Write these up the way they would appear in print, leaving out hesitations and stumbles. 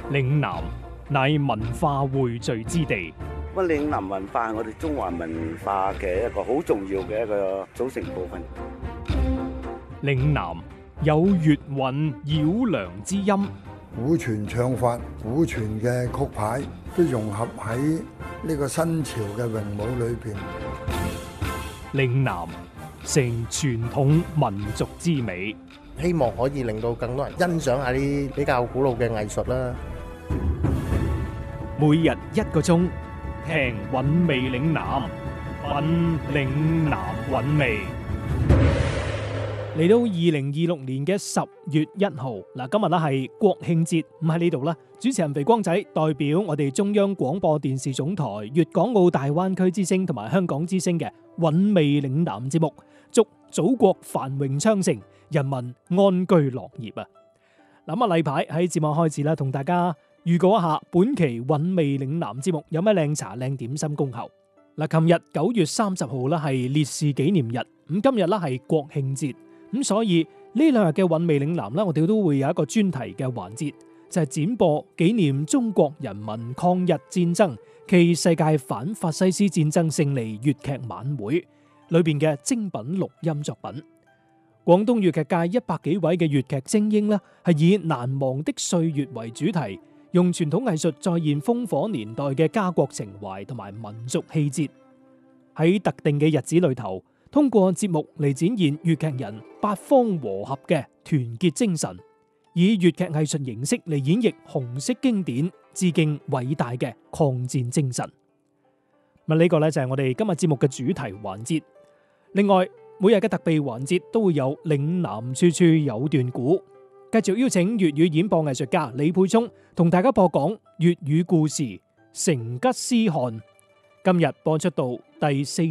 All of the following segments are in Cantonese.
嶺南乃文化匯聚之地。 咁嶺南文化係我哋中華文化嘅一個好重要嘅一個組成部分。 嶺南有粵韻繞梁之音， 古傳唱法、古傳嘅曲牌都融合喺呢個新潮嘅詠舞裏邊。 嶺南成傳統民族之美， 希望可以令到更多人欣賞下啲比較古老嘅藝術啦。 每日1個鐘，聽韻味嶺南，品嶺南韻味。嚟到2026年嘅10月1號，嗱，今日咧係國慶節，咁喺呢度啦，主持人肥光仔代表我哋中央廣播電視總台粵港澳大灣區之聲同埋香港之聲嘅韻味嶺南節目，祝祖國繁榮昌盛，人民安居樂業啊！嗱，例牌喺節目開始啦，同大家預告一下本期韻味嶺南節目有咩靚茶靚點心恭候。嗱，琴日9月30號啦係烈士紀念日，咁今日啦係國慶節。咁所以呢2日嘅韻味嶺南咧，我哋都會有一個專題嘅環節，就係展播紀念中國人民抗日戰爭暨世界反法西斯戰爭勝利粵劇晚會裏邊嘅精品錄音作品。廣東粵劇界100幾位嘅粵劇精英咧，係以難忘的歲月為主題，用傳統藝術再現烽火年代嘅家國情懷同埋民族氣節。喺特定嘅日子裏頭，通過節目嚟展現粵劇人八方和合嘅團結精神，以粵劇藝術形式嚟演繹紅色經典，致敬偉大嘅抗戰精神。呢個咧就係我哋今日節目嘅主題環節。另外，每日嘅特備環節都會有嶺南處處有段古，繼續邀請粵語演播藝術家李沛聰同大家播講粵語故事《成吉思汗》。今日播出到第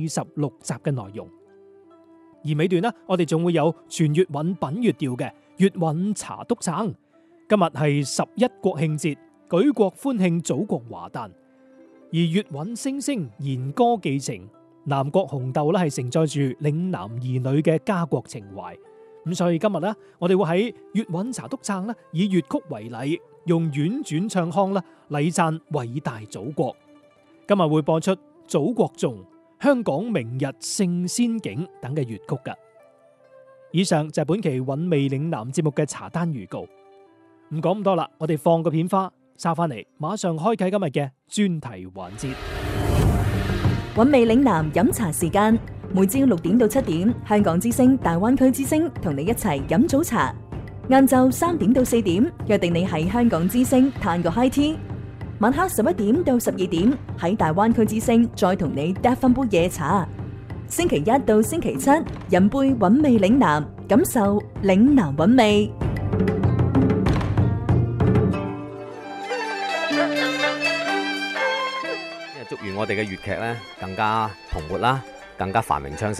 46集嘅內容。而尾段呢，我哋仲會有全粵韻品粵調嘅粵韻茶篤撐。今日係11國慶節，舉國歡慶祖國華誕。而粵韻聲聲，弦歌寄情，南國紅豆咧係承載住嶺南兒女嘅家國情懷。咁所以今日呢，我哋會喺粵韻茶篤撐咧，以粵曲為禮，用婉轉唱腔啦禮讚偉大祖國。今日會播出《祖國頌》、香港明日聖先景等嘅粵曲㗎。以上就係本期韻味嶺南節目嘅茶單預告。唔講咁多啦，我哋放個片花，收翻嚟，馬上開啟今日嘅專題環節。 韻味嶺南飲茶時間，每朝6點到7點，香港之聲、大灣區之聲同你一齊飲早茶。晏晝3點到4點，約定你喺香港之聲嘆個 high tea。晚黑11點到12點，喺大灣區之聲再同你嗒翻杯夜茶。星期一到星期七，飲杯韻味嶺南，感受嶺南韻味。 祝願我哋嘅粵劇咧更加蓬勃啦，更加繁榮昌盛。